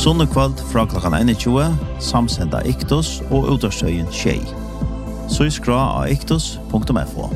Sunnekvöld fra klokkan 21, samsenda Iktus og utårsøyen Tjei. Så skra av iktus.fo.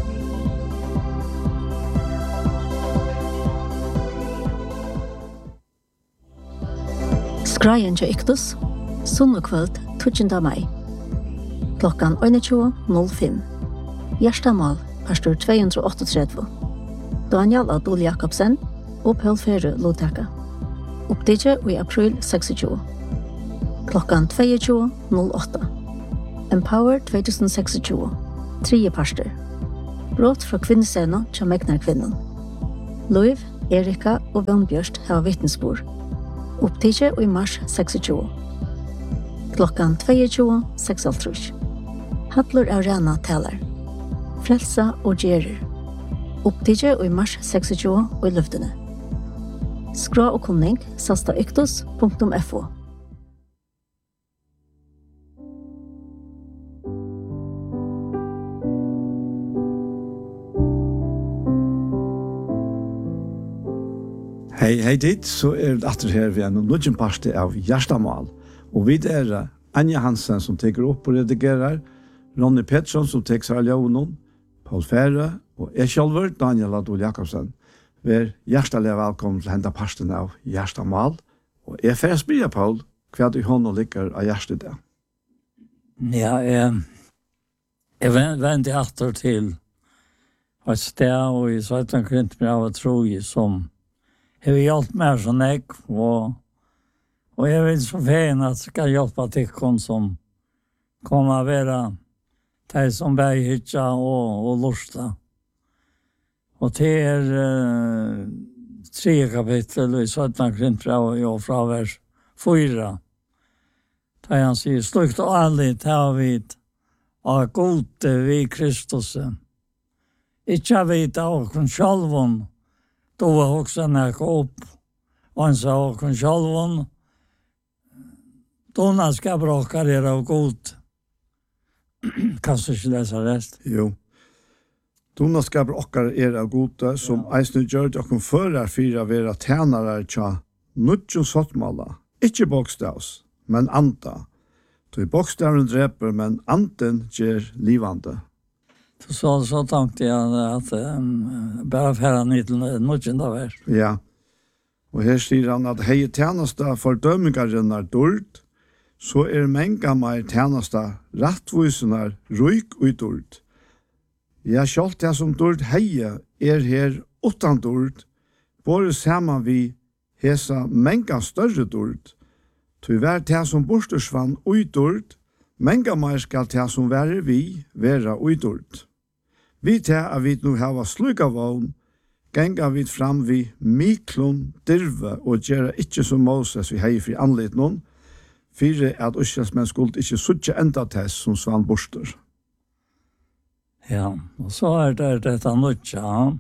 Skrajen til Iktus, Sunnekvöld 20. mai. Klokkan 21.05. Gjerstamal, pastor 238. Daniel Adol Jakobsen og Paul Ferre Lotaka. Oppdage i april 26. Klokkan 22.08. Empower 2026. 3. pastor. Brått fra kvinnescenen til Megnar-kvinnen. Louv, Erika og Vannbjørst har vittnesbord. Oppdage i mars 26. Klokkan 22.36. Hattler Arena taler. Frelsa og gjerer. Oppdage i mars 26 og i luftene. Skra og kunning, sasta iktus.fo. Hei dit, så det atter her vi en nødgen parste av Gjerstamal. Og vi Anja Hansen som teker opp og redigerer, Ronny Pettersson som teker seg av Leonon, Paul Ferre og jeg selv, Daniel Adol Jakobsen. Vær hjertelig velkommen til henne parsten av Gjerstamal. Og jeg får spørre, Paul, hva du hånden ligger av hjertet der? Ja, jeg venter etter til et sted og i 17 Korinthbrev av tro som har hjulpet meg så nek, og jeg vil så fein at jeg skal hjelpe til som kommer å være de som bærer hytja og lusta. Og til 3 kapittel i 17 Korinthbrev og fra vers 4. Der han sier, slukt og ærlig til vidt av gode vi Kristus. Ikke av vidt av oss sjølven, då var också när jag upp och han sa och självon då ska bråka det av god. Kan du inte läsa rest? Jo. Då ska bråka det av god som eisne gjør och kom förar fyra vera tjänare tja nutjon sottmala. Ikke bokstavs, men anta. Då bokstaven dreper, men anten ger livande. Så tänkte jag att bara färra nytt nutjenda vers. Ja. Och här säger han att hej tjänasta fördömingarna dårt, så många mer tjänasta rättvisorna ryk och dårt. Ja, självt det som dårt heje här utan dårt, både samman vi hesa många större dårt. Tyvärr det som borstersvann och dårt, många mer skal det som vare vi vera och dårt. Vi tar vi nu hava sluka vogn, genga vi fram vi miklon, dirve og gjera ikkje som Moses vi hei fri anlet noen, fyrir at Israelsmenn skuld ikkje suttje enda tess som svann borster. Ja, og så det dette nødja,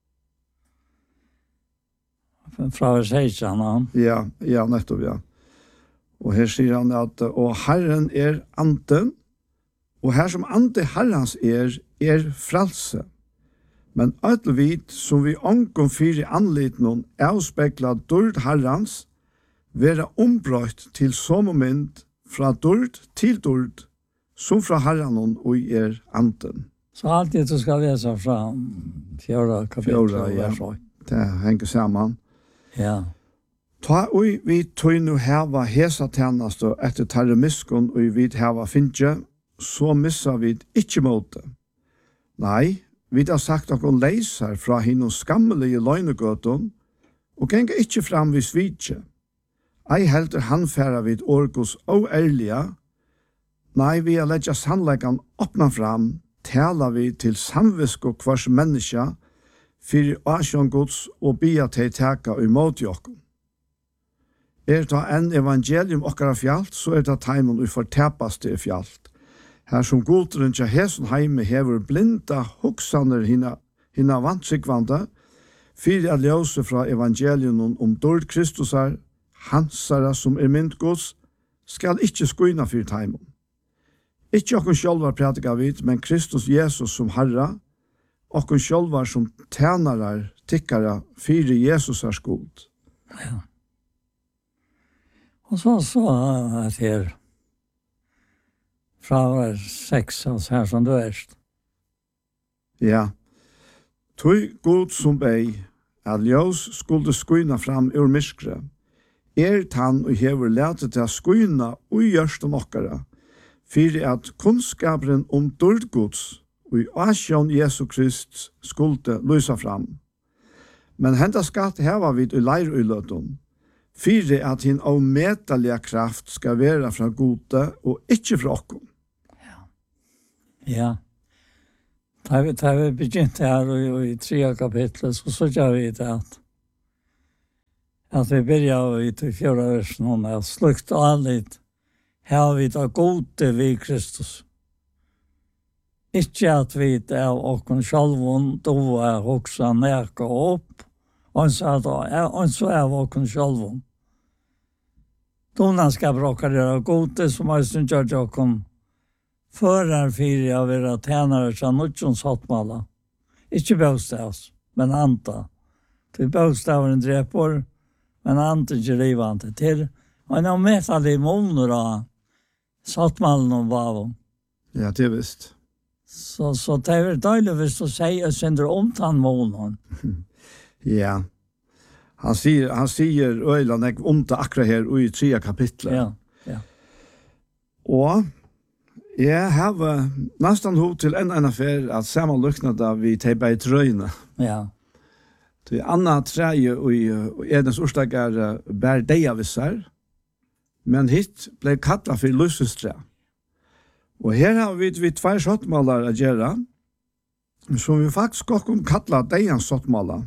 fra vers 16. Ja, nettopp, ja. Og her sier han at, og Herren anden, og her som ande Herrens frelse. Men ødelvit som vi omkom fyre anlit noen avspekla dård Herrens, være ombrøyt til sommermynd fra dård til dård, som fra Herren og anden. Så alltid du skal lese fra 4 kapittel. Ja. Det henger sammen. Ja. Ta oi vi tøy nu heva hesa tjernast og etter tarre miskon og vi heva finnje, så missa vi ikkje måte. Nei, vi har sagt okkur leisar fra hinnom skammelige løgnegøton, og genga ikkje fram vi svitje. Ei helter handfæra vid orgos og ærliga, nei, vi har ledja sannleggan oppna fram, tala vi til samvisko kvars menneska, fyrir asjongods og bia til teka og imot jokken. Det en evangelium okkara fjalt, så det taimon og fortepaste fjalt. Her som godren til hesen heime hever blinda hoksaner hina vantsikvanda, fyrir at ljøse fra evangelium om dård Kristusar, hansara som mynd gods, skal ikkje skuina fyrir taimon. Ikkje okkun sjálvar pratika vid, men Kristus Jesus som Herra, okkun sjálvar som tænarar tikkara fyrir Jesusar skuld. Ja. Och så att här från 6 och här som du är. Ja. Tøy god som bei, at ljós skulle skuina fram ur myskre. Tann og hever lætet til å skuina og gjørsten okkara, fyrir at kunnskaperen om dårdgods og asjon Jesu Krist skulle lysa fram. Men henda skatt heva vid i leiruløton, fyrir at hin avmetalige kraft skal være fra gode og ikke fra okkom. Ja. Da vi begynte her i 3 kapitlet, så gjør vi det at vi begynner i 4 versen, at slukt anlitt, her vi da gode vi Kristus. Ikke at vi er okken sjalvun, då er hoksa neka opp, og så er okken sjalvun. Donan skal bråka det gode, som er stund gjør det okken, fører fyrir av vera tænare som nuttjons hotmala. Ikke bøstavs, men anta. Til bøstavaren drepor, men anta ikke rivante til. Og nå metal i måneder av hotmalen og vavum. Ja, det er visst. Så det er døylig hvis du sier synder omtann måneden. Ja. Han sier øyland jeg omta akkurat her i 3 kapitlet. Ja. Og jeg har nesten hod til en affær at sammen lukna da vi teipa i trøyne. Ja. Det Anna treje og Edens orsdag bær deia vissar, men hit ble kattla for lusestre. Og her har vi 2 sottmalar å gjøre, som vi faktisk også kattla deians sottmalar.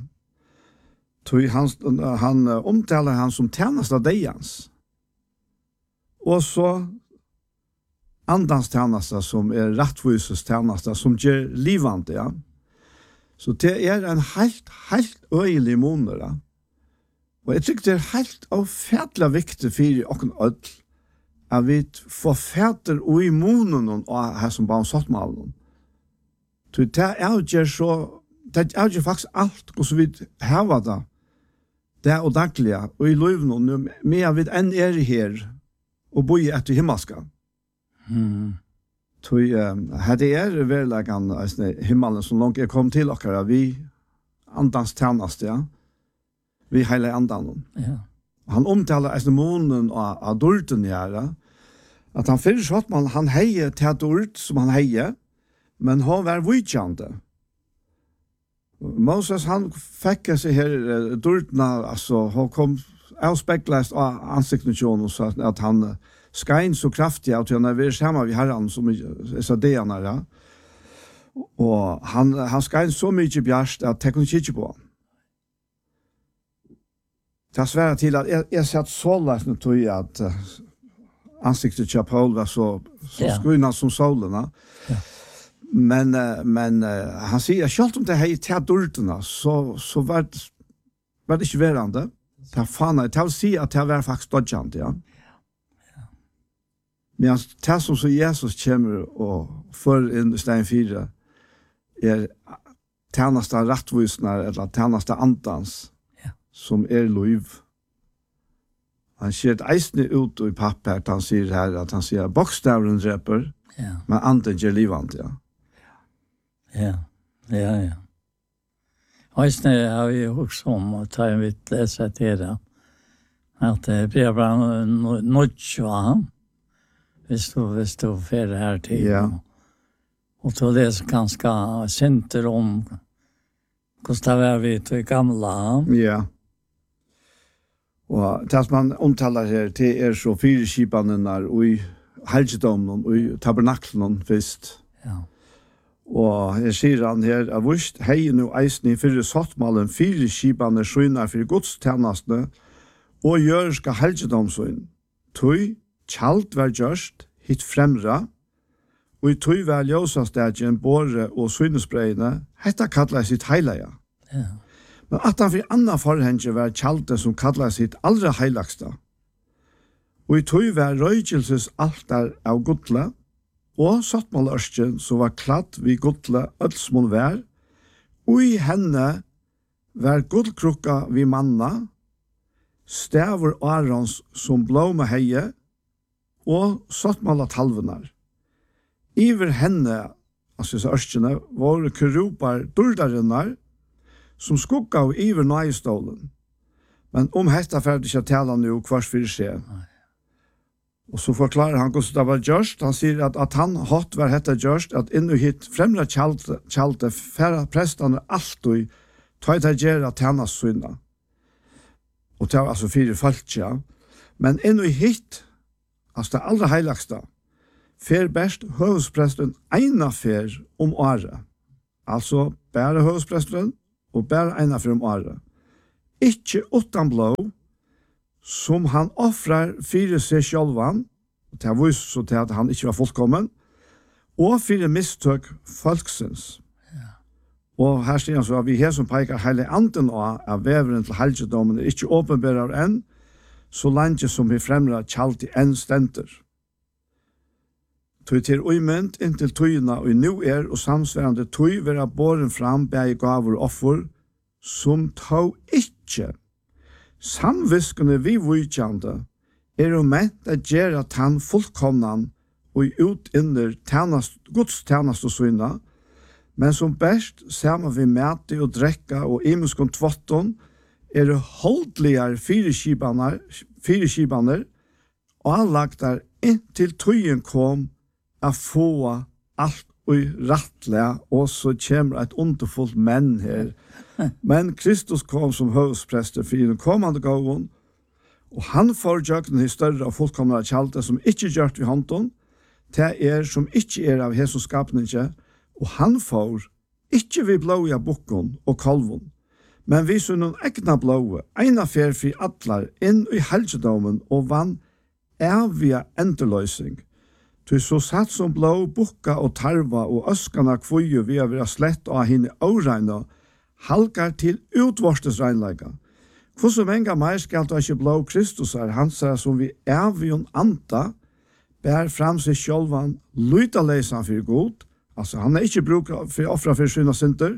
Han omtaler han som tjenest av deians. Og så andans tjeneste som rettvises tjeneste, som gjør livande, ja. Så det en helt øyelig måned, ja. Og jeg tykker det helt avfætlig viktig for åkken ødel, at vi får fæter og i måneden og her som bare satt med alle. Det er faktisk alt hvordan vi har det. Det og daglige, og i løven, med vi enn her, og bor etter himmelska. Det verleggen himmelen som langt kom til okkara, vi andans tjeneste, ja. Vi hele andan. Ja. Han omtaler månen av dorten gjøre, at han fyrir Schottman, han heier til dort som han heier, men han var vidtjande. Moses, han fikk seg her dortene, altså, han kom avspeklest av ansiktene så at han skein så kraftig at han vært sammen med herren som så det han ja. Og han skein så mye bjørst at jeg kunne kikke på. Det svære til at jeg satt så lagt til at ansiktet til Paul var så skrunet som solen. Ja. Men han sier, selv om det er til dortene, så var det ikke verande. Det vil si at det var faktisk dodgjant, ja. Men det som så Jesus kommer og fører inn i stein 4 tjeneste rettvisner eller tjeneste andans som lov. Han sier et eisende ut i papper at han sier her at han sier bokstaveren dreper, men anden gjør livant, ja. Ja. Eisende har vi også om å ta en vitt lese til det. At det blir bare nødt av hvis du fer her til. Ja. Og til det som ganske synder om hvordan det var vi til gamle. Ja. Og det som man omtaler her til så 4 skipene og i helgedommen og i tabernaklen først. Ja. Og jeg sier han her, at vust heien og eisen i 4 sottmalen 4 skipene skjønner for godstjenestene og gjør skal helgedomsøyn. Tøy kjalt var gjørst, hitt fremra, og i tøy var ljøsastedjen, båre og synesbreiene, hetta kallet sitt heilige. Ja. Men at han for anna forhenge var kjalte som kallet sitt allra heilagsta. Og i tøy var røygelses altar av godle, og sattmålørsten som var kladd vid godle ødsmål vær, og i henne var godkrukka vid manna, stavur Arons som blåma heie, og sottmala talvenar. Iver henne, altså disse ørskene, var kerubbar durdarinnar, som skugga av iver nøyestålen. Men hetta ferdig ikke tala nu kvars fyrir seg. Og så forklarer han hvordan det var gjørst. Han sier at han hatt var hetta gjørst, at innu hit fremra kjalte færre prestane alltid ta i gjerra tjenas synda. Og det var altså fire falskja. Men innu hit, altså det allra heilagsta, fer best høvespresten eina fer året. Altså bare høvespresten og bare eina fer året. Ikke utan blå, som han offrar fyrir seg sjálvan, og det var så til at han ikke var fullkommen, og fyrir mistøk folksins. Ja. Og her sier han så at vi her som peikar heile anden av veveren til helgedommen er ikke åpenbærer enn, så langt som vi fremra kjalt i enn stenter. Tøy til uimend inntil tøyna og nu og samsværende tøy vera båren fram bæg gavur offer, som tog ikke. Samviskene vi vujtjande ment at gjøre tann fullkomnan og ut inner Guds tjenast og syna, men som best saman vi mæti og drekka og imenskon tvotton holdligar fyrirskibaner og anlagtar inntil tøyen kom a få alt og rattlega, og så kommer et underfullt menn her. Men Kristus kom som høvesprester for den kommande gåven, og han får jøkken i større og fullkomne kjalte som ikke gjørt ved hånden, det som ikke av Jesus skapninge, og han får ikke vi blåja bukken og kolven, men vi så noen egna blåe, ena fer for atlar inn i helgedomen og vann evige endeløysing. Du så satt som blå bukka og tarva og øskana kvoju vi har vært slett av henne åreina, halkar til utvortes regnleika. Hvor så mange mer skal da ikke blå Kristus han sier som vi evion anta, bær fram seg sjølvan, lyta leisan for god, altså han ikke bruker for offra for syna synder,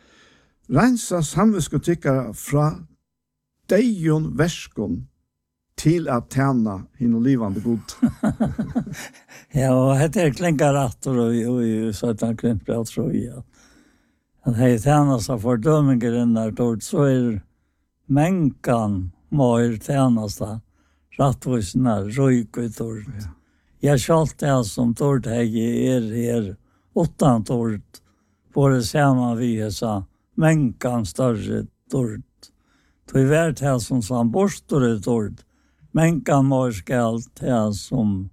rensa samviskotikkara fra deion verskon, til at tjena henne livande god. Ja, og dette klinkar rattor og så at han klinkar alt tror jeg. At hei tjena seg for døminger innar tord, så mengan mer tjena seg rattvusna røyk ut tord. Jeg skjalt det som tord hei her utan tord, både saman vi sa mengan større tord. Tog vært her som san borstor tord, mengan mer skal til som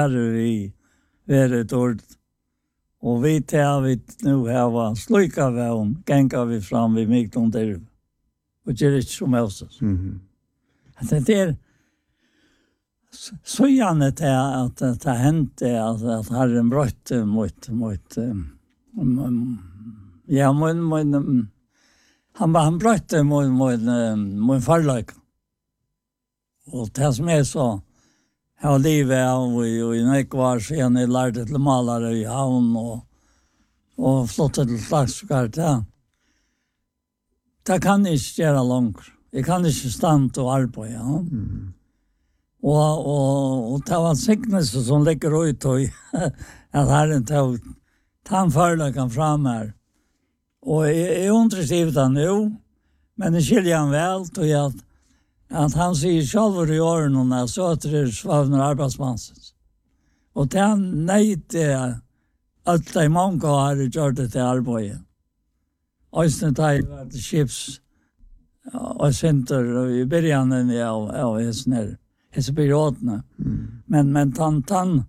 være tord. Og vi tar vi nu heva sluka vevn, genga vi fram vid Miklund derv. Og gjør ikke som helst. Det så gjerne til at det hendte at Herren brøtte mot han brøtte mot farløyka. Og det som så, jeg var livet av i nekvar siden jeg lærte til malere i havn og flottet til slagskart. Det kan jeg ikke gjøre langt. Jeg kan ikke stande og arbeide. Ja. Og det var en siktelse som ligger ut at Herren tog tannførløkken fram her. Og jeg undrer skrivet han jo, men jeg skiljer han vel til at han sier selv i årene så at det svavner arbeidsmansens. Og til han nøyde at de mange har gjort det til arbeidet. Øyne tar var til skips og sinter i begynnelsen av hese periodene. Men han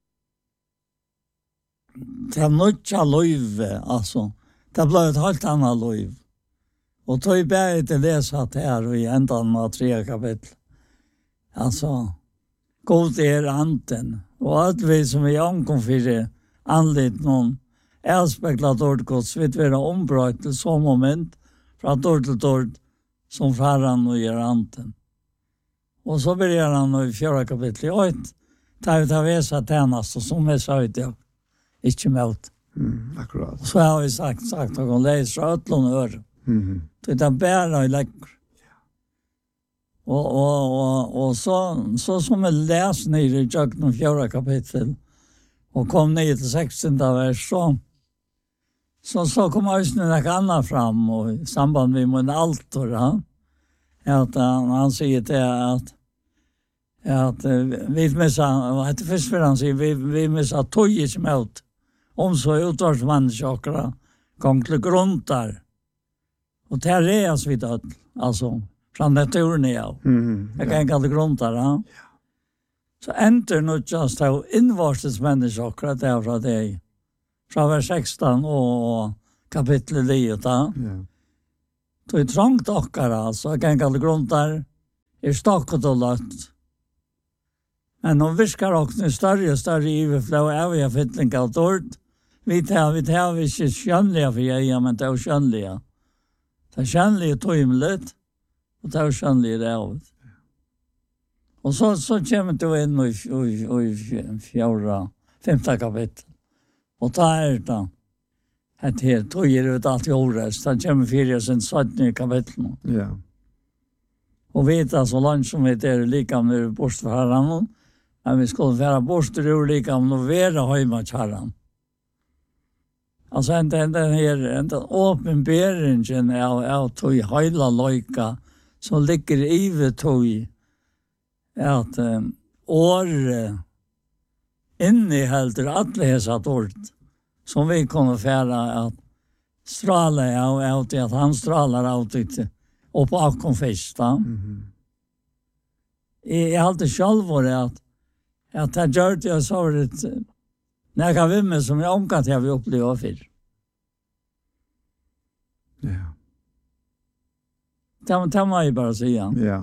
nødja løyve, altså. Det ble et helt annet løyve. Og tog bare til leset her i enden av 3 kapittel. Altså, god anden. Og alt vi som omkom for anlitt noen speklat ordgods, vi være ombrøyt til så moment, fra dård til dård, som færan og gjør anden. Og så begynner han i 4 kapittel. Og tar vi til vese tjenest, og som jeg sa ut, ikke møte. Akkurat. Så har vi sagt at hun leser fra øtlån og øre. Det bærer i lekker. Och så som jag läste ner i Jöknen 4 kapitel och kom ner till 16 vers så kom Øystein något annat fram och i samband med min altor att han säger det att vi missar att först för han säger vi missar tojes mot om så utvarsmänniskor kom till grund där och där är vi då alltså från naturen ja. Jag kan inte grund där ja. Så enter nu just how invarstes människor att det från det från vers 16 och kapitel 9 då. Ja. Så är trångt okkar alltså, jag kan inte grund där är stakket och lött. Men de viskar också större iverflå av jag fytling av dårt. Vi tar inte skönliga för jag, men det är skönliga. Det är skönliga tøymligt, och det är skönliga rävet. Och så kommer du in i 5 kapitel. Och då är det att här tøyer ut allt i orest. Det kommer 4 kapitel. Ja. Och veta så långt som vi är lika med bostadherran. Men vi skulle vara bostad lika om att vara hemma till herran. Alltså den här åpenberingen av tog hela lojka som ligger i tog att år innehåller alla dessa ord som vi kommer färra att stråla av det att han strålar av det och på konfesta. Jag har alltid själv varit att det gör det så att när jag kan vimma som jag omkatt jag vill uppleva för. Ja. Det må jag bara säga. Ja.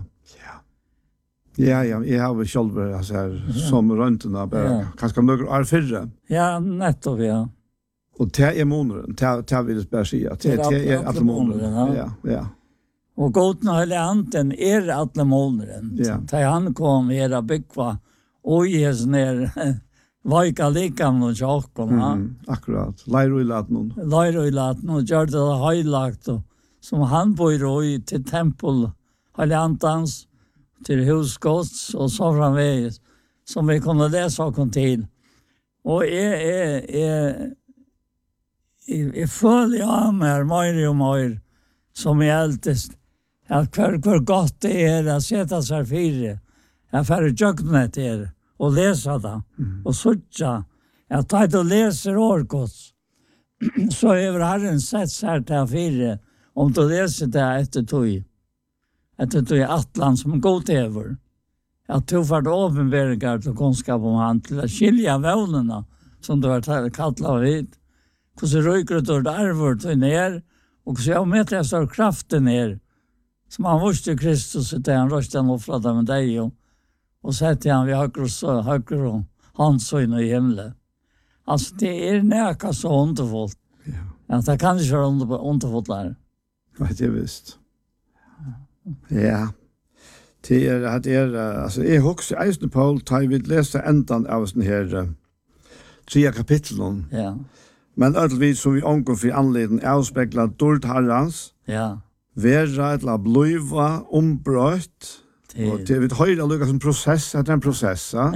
Jag har väl själv alltså här som röntorna bara kanske några år förra. Ja, nettopp ja. Och det är månaden. Det vill jag bara säga. Det är alla månaden. Ja. Och goden hela anten är alla månaden. Ja. Ta han kom era byggva och ges ner vajka likam och tjockon. Akkurat. Leiroilaten och gör det höjlagt och som han bor i till tempel hela antans till husgods och så framvägs som vi kunde läsa och till. Och jag följer av mig mer och mer som är eldest att hur gott det är att sätta sig fyra. Jag får jökna till och läsa det och sucha. Jag tar och läser årgods så över Herren sett sig till fyra om du läser det efter tog Atlan som god över. Jag tog för det åpenbärgar till kunskap om han till att skilja vånerna som du har kallat vid. Hvordan røyker det og arver til ner, og så jeg med til jeg kraften ner, som han vorste Kristus til han røste han offret med deg, og sette han ved høyre og handsøyne i himmelen. Altså, det nækka så underfullt. Ja, det kan ikke være underfullt der. Ja, det er visst. Ja. Det altså, jeg husker eisen Paul, da jeg vil lese endan av sånne her 3 kapitlen. Ja. Men ödelvis som vi omgår för anledning avspeglar dårt herrans. Ja. Vera eller blöva ombrött. Och det vill höra lukka som process, att en processa.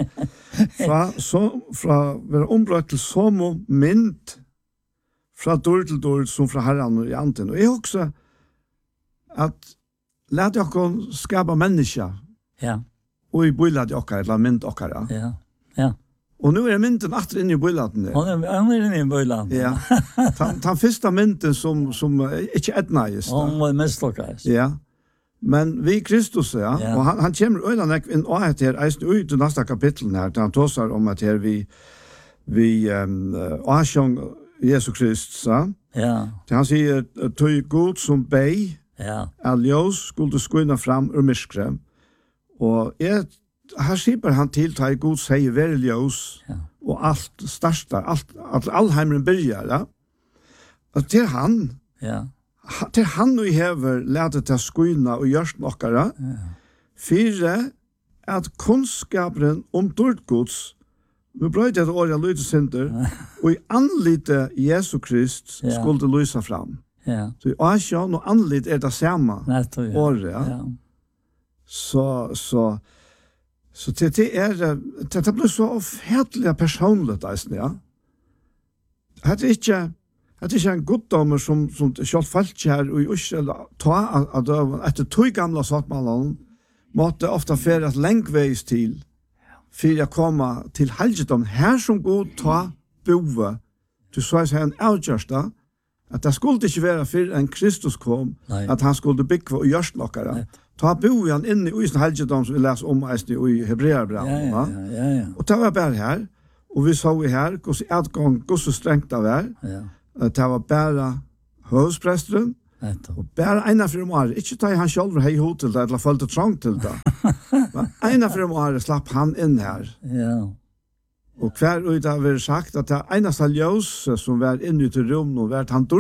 Fra vera ombrött till som mynd. Fra dårt till dårt som fra herran och i anten. Och jag också att låta jag skapa människa. Ja. Och i bylad jag eller mynd och Ja. Ja. Och nu är mynten åter in i bojlaten där. Han är inne i bojlaten. Ja. Den första mynten som inte ädnades. Han var mestlockad. Ja. Men vi Kristus, ja. Och han kommer öland in och att här är ut i nästa kapitel här. Han talar om att här vi avsjung Jesus Kristus. Ja. Han säger tog god som bej. Ja. Aljos skulle skina fram ur mörkret. Och här sitter han till att Gud säger verljus och allt startar, allt allheimren börjar, ja. Och till han, till han nu häver lätet till skuina och görs nockara, fyra att kunskapen om dårtgods, nu bröjde jag att året lydsenter, och i anlite Jesu Krist skulle lysa fram. Så i Asien och anlite är det samma året, ja. Så det blir så offentligt personligt, ja. Det er ikke en goddommer som selv falt her og ikke ta av døven etter 2 gamle sattmålene måtte ofte føre et lengveis til for å komme til helgedom her som god ta bove til så er en avgjørste at det skulle ikke være før en Kristus kom at han skulle bygge og gjøre noe. Ta bove han inn i sin helgedom som vi leser om i Hebreerbrevet. Og det var bare her. Og vi så her, hvordan strengt det var. Det var bare høvdspresteren, og bare en av 4 år. Ikke ta han selv hei hod til det, eller følte trang til det. Men en av 4 år slapp han inn her. Og hver ut har vi sagt at det eneste ljøs som var inne i til rommet, var at han